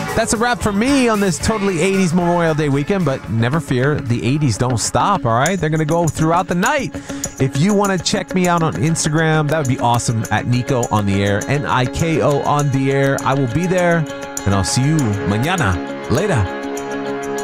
That's a wrap for me on this totally 80s Memorial Day weekend, but never fear, the 80s don't stop, all right? They're going to go throughout the night. If you want to check me out on Instagram, that would be awesome, at Nico on the air, Niko on the air. I will be there, and I'll see you mañana. Later.